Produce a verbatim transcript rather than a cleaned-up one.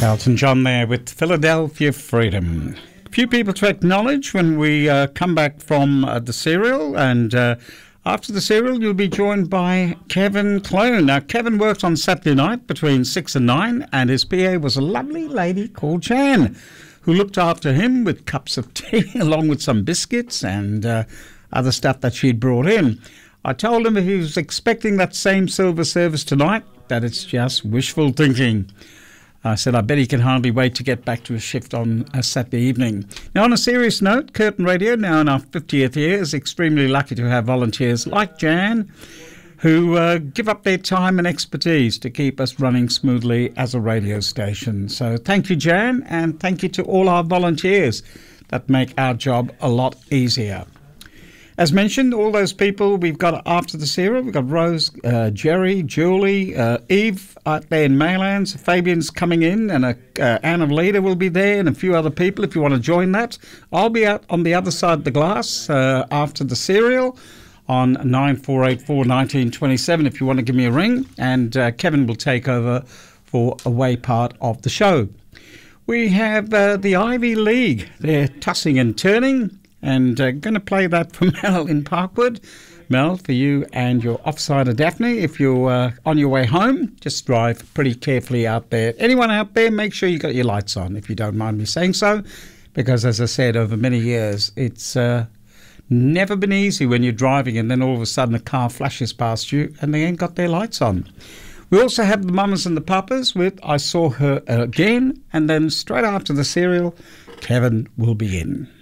Elton John there with Philadelphia Freedom. A few people to acknowledge when we uh, come back from uh, the serial, and uh, after the serial you'll be joined by Kevin Clone. Now Kevin works on Saturday night between six and nine, and his P A was a lovely lady called Jan, who looked after him with cups of tea along with some biscuits and uh, other stuff that she'd brought in. I told him if he was expecting that same silver service tonight, that it's just wishful thinking. I said, I bet he can hardly wait to get back to his shift on a Saturday evening. Now, on a serious note, Curtin Radio, now in our fiftieth year, is extremely lucky to have volunteers like Jan, who uh, give up their time and expertise to keep us running smoothly as a radio station. So thank you, Jan, and thank you to all our volunteers that make our job a lot easier. As mentioned, all those people we've got after the serial, we've got Rose, uh, Jerry, Julie, uh, Eve out there in Maylands, Fabian's coming in, and uh, uh, Anne of Leda will be there, and a few other people if you want to join that. I'll be out on the other side of the glass uh, after the serial on nine four eight four, one nine two seven if you want to give me a ring, and uh, Kevin will take over for away part of the show. We have uh, the Ivy League. They're tossing and turning, and uh, going to play that for Mel in Parkwood. Mel, for you and your offsider Daphne, if you're uh, on your way home, just drive pretty carefully out there. Anyone out there, make sure you got your lights on, if you don't mind me saying so, because as I said, over many years, it's uh, never been easy when you're driving and then all of a sudden a car flashes past you and they ain't got their lights on. We also have the Mamas and the Papas with I Saw Her Again, and then straight after the serial, Kevin will be in.